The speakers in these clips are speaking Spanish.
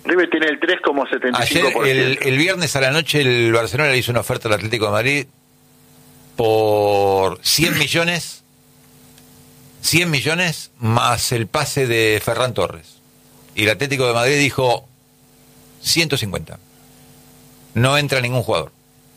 River tiene el 3,75%. Ayer, el viernes a la noche, el Barcelona le hizo una oferta al Atlético de Madrid por 100 millones más el pase de Ferran Torres. Y el Atlético de Madrid dijo 150. No entra ningún jugador.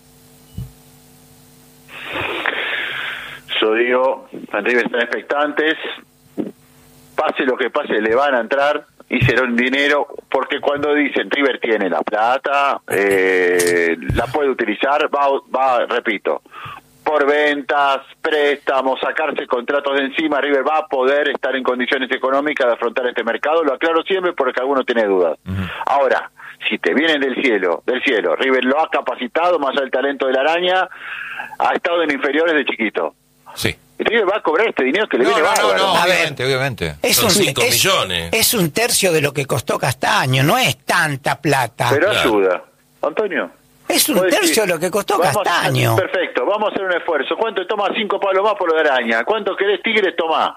Yo digo, en River están expectantes, pase lo que pase, le van a entrar y será un dinero, porque cuando dicen River tiene la plata, la puede utilizar, va, repito, por ventas, préstamos, sacarse contratos de encima, River va a poder estar en condiciones económicas de afrontar este mercado, lo aclaro siempre porque alguno tiene dudas. Uh-huh. Ahora, si te vienen del cielo, River lo ha capacitado, más allá del talento de la araña, ha estado en inferiores de chiquito. Sí. Y River va a cobrar este dinero que le viene bárbaro. No, obviamente. Son 5 millones. Es un tercio de lo que costó Castaño, no es tanta plata. Pero ayuda, Antonio. Es un tercio de lo que costó Castaño. Perfecto, vamos a hacer un esfuerzo. ¿Cuánto toma 5 palos más por lo de araña? ¿Cuánto querés, Tigres? Tomá.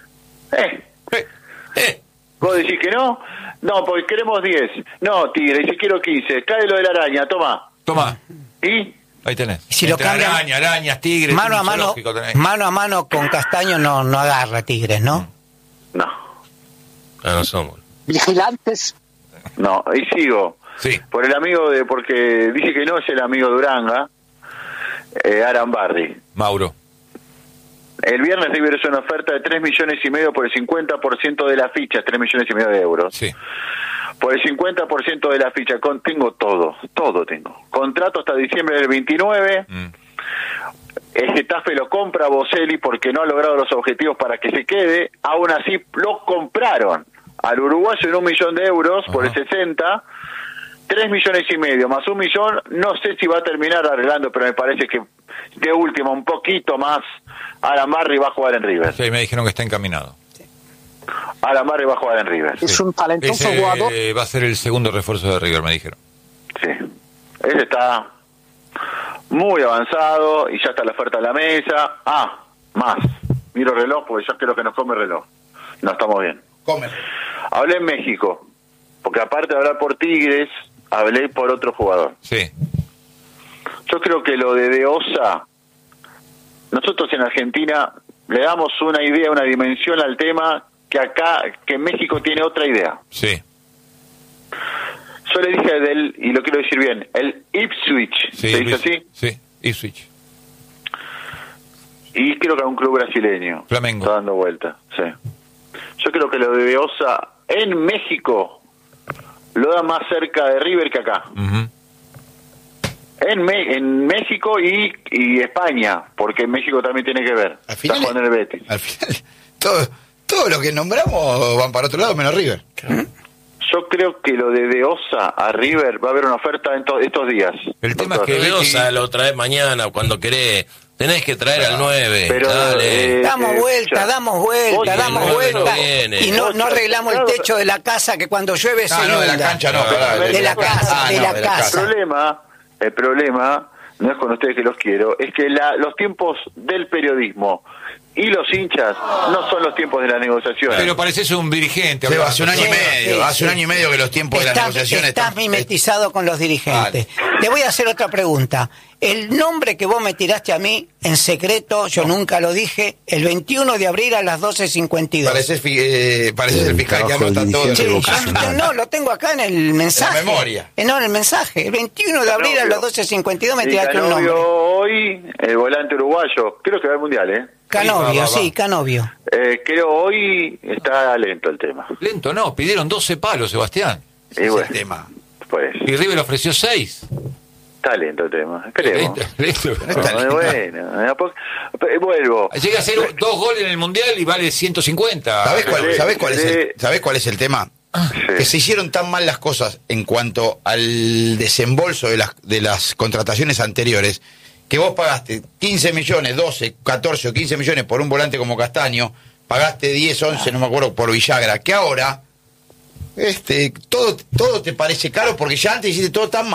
¿Vos decís que no? No, porque queremos 10. No, Tigre, si quiero 15. Cae lo de la araña, tomá. ¿Y? Ahí tenés. Si lo cambian, arañas, Tigres. Mano a mano con Castaño no agarra Tigres, ¿no? No. No somos. Vigilantes. No, y sigo. Sí. Por el amigo porque dice que no es el amigo de Uranga, Arambarri. Mauro. El viernes River hizo una oferta de 3,5 millones por el 50% de la ficha, 3,5 millones de euros. Sí. Por el 50% de la ficha, tengo todo tengo. Contrato hasta diciembre del 29. El Getafe lo compra a Boselli porque no ha logrado los objetivos para que se quede. Aún así lo compraron al uruguayo en 1 millón de euros. Por el 60. 3,5 millones más 1 millón. No sé si va a terminar arreglando, pero me parece que de última un poquito más Arambarri va a jugar en River. Sí, me dijeron que está encaminado. Arambarri va a jugar en River. Es un talentoso jugador. Va a ser el segundo refuerzo de River, me dijeron. Sí. Ese está muy avanzado y ya está la oferta en la mesa. Más. Miro el reloj porque ya creo que nos come el reloj. No estamos bien. Come. Hablé en México, porque aparte de hablar por Tigres, hablé por otro jugador. Sí. Yo creo que lo de Osa, nosotros en Argentina le damos una idea, una dimensión al tema que México tiene otra idea. Sí. Yo le dije del, y lo quiero decir bien, el Ipswich, sí, ¿se dice así? Sí, Ipswich. Y creo que a un club brasileño. Flamengo. Está dando vuelta, sí. Yo creo que lo de Osa en México lo da más cerca de River que acá. Uh-huh. En México y España, porque en México también tiene que ver. Al final, está jugando en el Betis. Al final, todo lo que nombramos van para otro lado menos River. Yo creo que lo de Osa a River va a haber una oferta en estos días. El tema es que de Osa lo traes mañana cuando querés. Tenés que traer al 9. Pero, dale. Damos vuelta. Y no arreglamos el techo de la casa que cuando llueve se inunda. No, de la cancha no. De la casa. El problema, no es con ustedes que los quiero, es que los tiempos del periodismo y los hinchas no son los tiempos de las negociaciones. Pero pareces un dirigente. Hace un año y medio. Hace un año y medio que los tiempos de las negociaciones estás mimetizado con los dirigentes. Vale. Te voy a hacer otra pregunta. El nombre que vos me tiraste a mí, en secreto, yo nunca lo dije, el 21 de abril a las 12:52. Pareces el fiscal que anota todo. Sí, no, lo tengo acá en el mensaje. En la memoria. No, en el mensaje. El 21 de abril a las 12:52 me tiraste un nombre. Hoy, el volante uruguayo, creo que va al Mundial, ¿eh? Canovio, sí, Canovio. Creo hoy está lento el tema. Lento no, pidieron 12 palos, Sebastián. Y bueno, el tema. Pues. Y River ofreció 6. Está lento el tema, creo. Lento. Vuelvo. Llega a hacer 2 goles en el Mundial y vale 150. ¿Sabés cuál es el tema? Sí. Que se hicieron tan mal las cosas en cuanto al desembolso de las contrataciones anteriores, que vos pagaste 15 millones, 12, 14 o 15 millones por un volante como Castaño, pagaste 10, 11, no me acuerdo, por Villagra, que ahora todo te parece caro porque ya antes hiciste todo tan mal.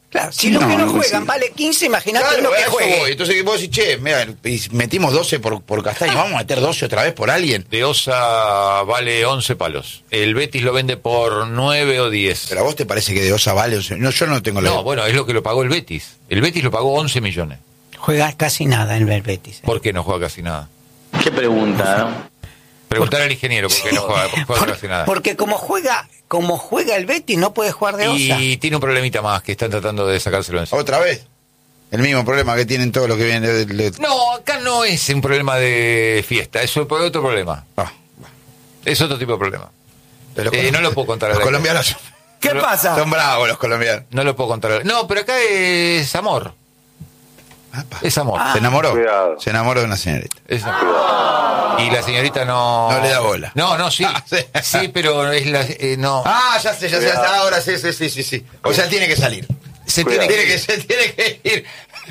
Claro, si los que no juegan vale 15, imagínate lo que juegue. Entonces vos decís, che, mira, metimos 12 por Castaño, ¿vamos a meter 12 otra vez por alguien? De Osa vale 11 palos. El Betis lo vende por 9 o 10. ¿Pero a vos te parece que de Osa vale 11? No, yo no tengo la... No, bueno, es lo que lo pagó el Betis. El Betis lo pagó 11 millones. Juega casi nada en el Betis. ¿Por qué no juega casi nada? Qué pregunta, ¿no? Preguntar al ingeniero por qué no juega casi nada. Porque como juega el Betis, no puede jugar de Osa. Y tiene un problemita más que están tratando de sacárselo encima. ¿Otra vez? El mismo problema que tienen todos los que vienen No, acá no es un problema de fiesta, eso es otro problema. Es otro tipo de problema. No lo puedo contar. Los colombianos... ¿Qué pasa? Son bravos los colombianos. No lo puedo contar. No, pero acá es amor. Es amor. ¿Se enamoró? Cuidado. Se enamoró de una señorita. Es amor. Y la señorita no... No le da bola. No, sí. Sí, pero es la... no. Ya sé. Ahora sí. O sea, tiene que salir. Tiene que ir.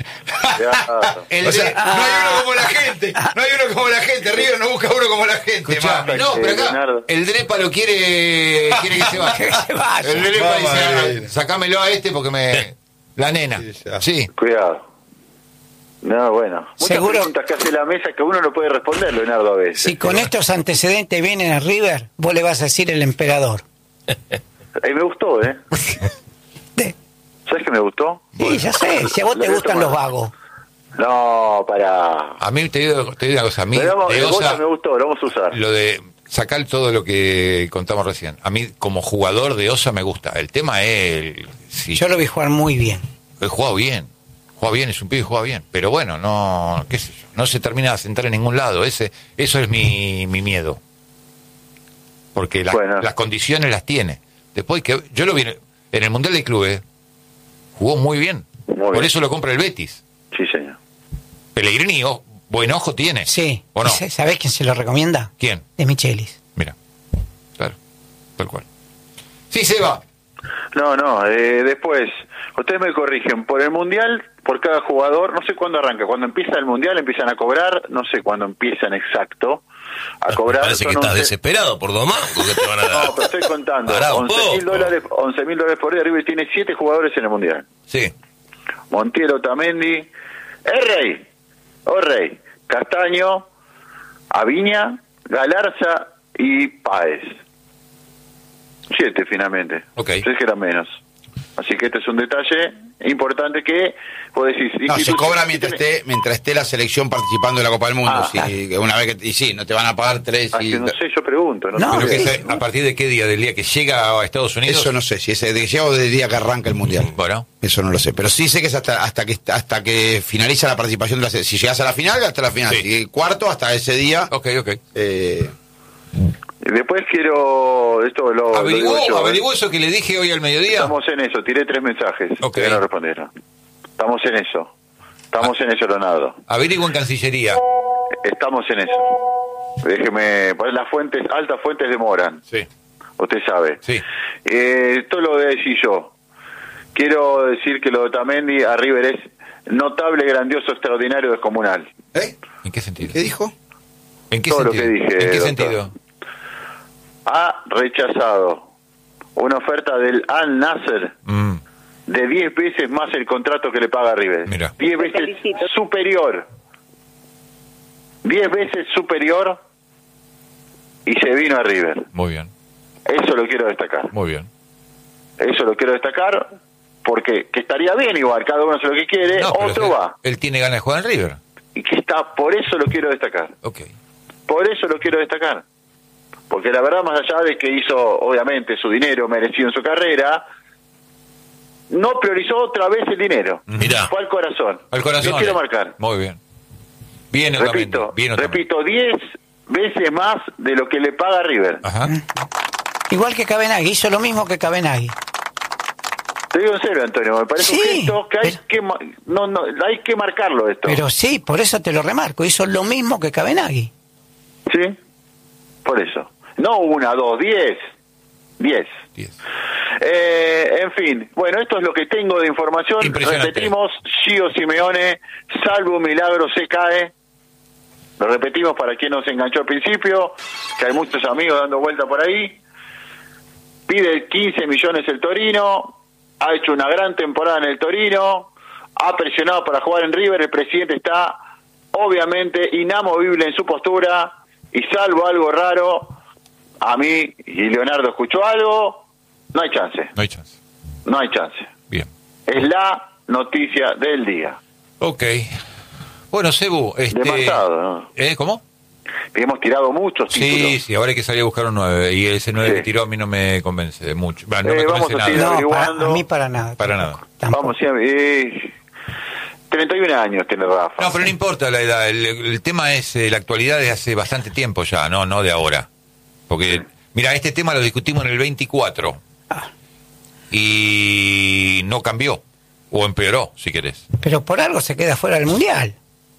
No hay uno como la gente. River no busca uno como la gente. Escuchame, no, pero acá el Drepa lo quiere que se vaya. El Drepa dice, sacámelo a este porque la nena. Sí. Cuidado. No, bueno. Muchas Seguro. Preguntas que hace la mesa que uno no puede responder, Leonardo, a veces. Si con estos antecedentes vienen a River, vos le vas a decir el emperador. Me gustó, ¿Sabes que me gustó? Sí, ya sé. Si a vos te gustan los vagos. No, para... A mí te digo una cosa. A mí Pero de Osa, me gustó, lo vamos a usar. Lo de sacar todo lo que contamos recién. A mí, como jugador de Osa, me gusta. El tema es... Yo lo vi jugar muy bien. Juega bien. Es un pibe que juega bien. Pero bueno, no... qué sé yo. No se termina de sentar en ningún lado. Eso es mi miedo. Porque las condiciones las tiene. Después que... Yo lo vi en el Mundial de Clubes. Jugó muy bien. Por eso lo compra el Betis. Sí, señor. Pellegrini, buen ojo tiene. Sí. ¿O no? ¿Sabés quién se lo recomienda? ¿Quién? De Michelis. Mira. Claro. Tal cual. Sí, Seba. No. Después, ustedes me corrigen. Por el Mundial, por cada jugador, no sé cuándo arranca. Cuando empieza el Mundial empiezan a cobrar. No sé cuándo empiezan exacto a cobrar. Parece que estás desesperado por Domán, porque te van a dar. No, pero estoy contando. $11.000 por día. River tiene 7 jugadores en el Mundial. Sí. Montiel, Otamendi, Rey, Castaño, Aviña, Galarza y Páez. 7 finalmente. Ok. 3 que eran menos. Así que este es un detalle importante que vos decís... No, se cobra mientras esté la selección participando de la Copa del Mundo. Una vez que no te van a pagar 3 y... que no sé, yo pregunto. Pero ¿a partir de qué día? ¿Del día que llega a Estados Unidos? Eso no sé, si es de que llega o del día que arranca el Mundial. Bueno. Eso no lo sé, pero sí sé que es hasta que finaliza la participación de la selección. Si llegas a la final, hasta la final. Sí. Si cuarto, hasta ese día. Ok. Después quiero... Esto lo ¿Averiguó eso que le dije hoy al mediodía? Estamos en eso, tiré 3 mensajes. Ok. Que no respondieron. Estamos en eso, Leonardo. Averiguo en Cancillería. Estamos en eso. Déjeme poner las fuentes, altas fuentes demoran. Sí. Usted sabe. Sí. Esto lo voy a decir yo. Quiero decir que lo de Otamendi a River es notable, grandioso, extraordinario, descomunal. ¿En qué sentido? ¿Qué dijo? ¿En qué Todo sentido? lo que dije, ¿En qué doctor. sentido? Ha rechazado una oferta del Al Nasser de 10 veces más el contrato que le paga River. Mira. 10 veces superior. 10 veces superior y se vino a River. Muy bien. Eso lo quiero destacar. Muy bien. Eso lo quiero destacar porque que estaría bien igual, cada uno hace lo que quiere, No, pero otro va. Él tiene ganas de jugar en River. Y que está, por eso lo quiero destacar. Ok. Por eso lo quiero destacar. Porque la verdad, más allá de que hizo, obviamente, su dinero merecido en su carrera, no priorizó otra vez el dinero. Mirá. Fue al corazón. Al corazón. Lo quiero marcar. Muy bien. Bien, Repito, 10 veces más de lo que le paga River. Ajá. Igual que Cabenagui, hizo lo mismo que Cabenagui. Te digo en serio, Antonio, me parece Sí, un gesto que hay que marcarlo esto. Pero sí, por eso te lo remarco, hizo lo mismo que Cabenagui. Sí, por eso. No 1, 2, 10. 10. En fin, bueno, esto es lo que tengo de información. Repetimos, Gio Simeone, salvo un milagro, se cae. Lo repetimos para quien nos enganchó al principio, que hay muchos amigos dando vuelta por ahí. Pide 15 millones el Torino, ha hecho una gran temporada en el Torino, ha presionado para jugar en River, el presidente está obviamente inamovible en su postura, y salvo algo raro, a mí y Leonardo escuchó algo, no hay chance. No hay chance. No hay chance. Bien. Es la noticia del día. Ok. Bueno, Cebu, demasiado, ¿no? ¿Cómo? Hemos tirado muchos títulos. Sí, ahora hay que salir a buscar un 9, y ese 9 que tiró a mí no me convence de mucho. No me vamos a seguir averiguando. A mí para nada. Para nada. Vamos, 31 años tiene Rafa. No, pero no importa la edad, el tema es la actualidad de hace bastante tiempo ya, no de ahora. Porque, mira, este tema lo discutimos en el 24 y no cambió, o empeoró, si querés. Pero por algo se queda fuera del Mundial.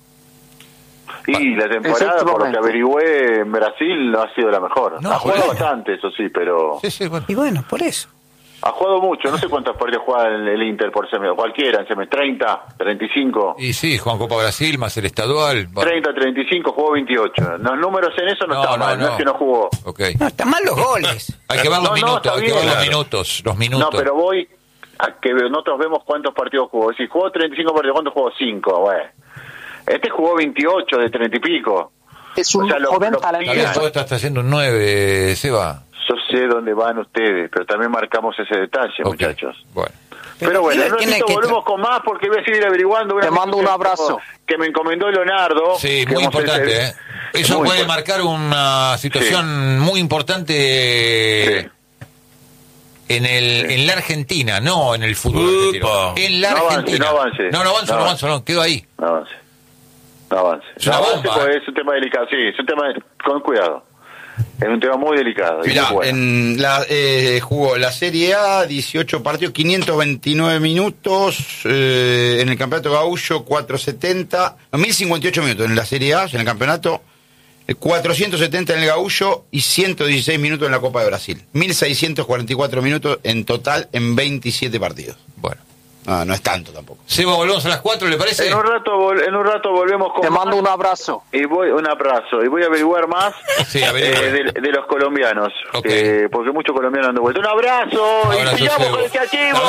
Y la temporada, por lo que averigüé, en Brasil no ha sido la mejor. No, ha jugado bastante, eso sí, pero... Sí, bueno. Y bueno, por eso. Ha jugado mucho, no sé cuántos partidos juega el Inter por semestre, cualquiera, en semestre, 30, 35. Y sí, Juan Copa Brasil, más el estadual. 30, 35, jugó 28. Los números en eso no están mal, no es que no jugó. Okay. No, están mal los goles. Hay que ver los minutos, hay que ver los minutos. No, pero voy a que nosotros vemos cuántos partidos jugó. Si jugó 35 partidos, ¿cuántos jugó? 5, bueno. Este jugó 28 de 30 y pico. Es un joven talentoso. Todo esto está haciendo un 9, Seba. Yo sé dónde van ustedes, pero también marcamos ese detalle, muchachos. Bueno. Pero bueno, en un ratito volvemos con más porque voy a seguir averiguando. Te mando un abrazo. Que me encomendó Leonardo. Sí, muy importante. Eso puede marcar una situación muy importante en la Argentina, no en el fútbol. En la Argentina. No avance. No, quedo ahí. No avance. Porque es un tema delicado, sí, es un tema con cuidado. Es un tema muy delicado. Mirá, jugó la Serie A, 18 partidos, 529 minutos, en el Campeonato Gaúcho 1058 minutos en la Serie A, en el campeonato, 470 en el Gaúcho y 116 minutos en la Copa de Brasil. 1644 minutos en total en 27 partidos. Bueno. No es tanto tampoco. Seba, volvemos a las 4, ¿le parece? En un rato volvemos con... Te mando un abrazo. Un abrazo. Y voy a averiguar más de los colombianos. Okay. Porque muchos colombianos han de vuelta. Un abrazo. Y sigamos con el chachismo.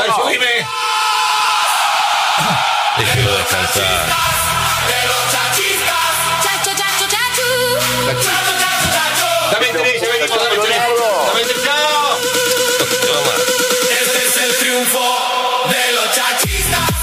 Déjelo descansar. Dame 3, ya venimos. Dame 3, chao. Este es el triunfo de los chachistas.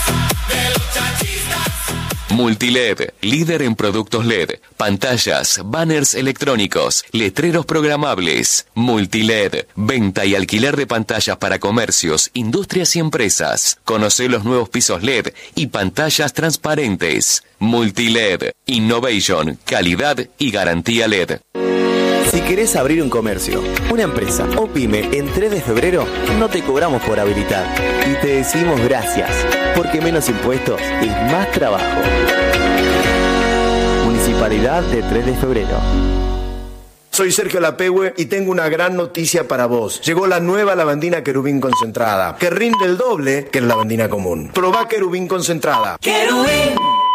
Multiled, líder en productos LED, pantallas, banners electrónicos, letreros programables. Multiled, venta y alquiler de pantallas para comercios, industrias y empresas. Conoce los nuevos pisos LED y pantallas transparentes. Multiled, innovation, calidad y garantía LED. Si querés abrir un comercio, una empresa o pyme en 3 de febrero, no te cobramos por habilitar y te decimos gracias, porque menos impuestos es más trabajo. Municipalidad de 3 de febrero. Soy Sergio Lapehue y tengo una gran noticia para vos. Llegó la nueva lavandina Querubín concentrada, que rinde el doble que la lavandina común. Probá Querubín concentrada. ¡Querubín!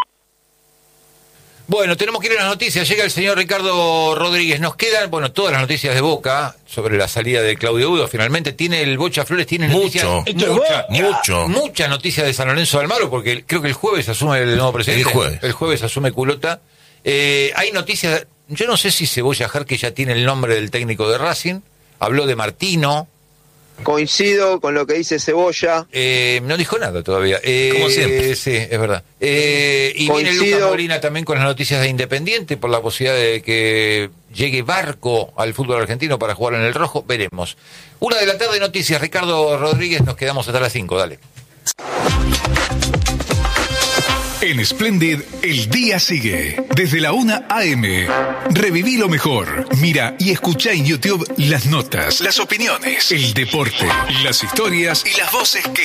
Bueno, tenemos que ir a las noticias. Llega el señor Ricardo Rodríguez. Nos quedan, todas las noticias de Boca sobre la salida de Claudio Udo. Finalmente tiene el Bocha Flores, tiene noticias. Muchas noticias de San Lorenzo de Almagro, porque creo que el jueves asume el nuevo presidente. El jueves asume Culota. Hay noticias, yo no sé si Cebolla Jarque ya tiene el nombre del técnico de Racing. Habló de Martino. Coincido con lo que dice Cebolla. No dijo nada todavía. Como siempre. Sí, es verdad. Y viene Lucas Molina también con las noticias de Independiente por la posibilidad de que llegue Barco al fútbol argentino para jugar en el rojo. Veremos. 1:00 p.m. noticias. Ricardo Rodríguez, nos quedamos hasta las 5. Dale. En Splendid, el día sigue. Desde la 1 a.m. Reviví lo mejor. Mira y escucha en YouTube las notas, las opiniones, el deporte, las historias y las voces que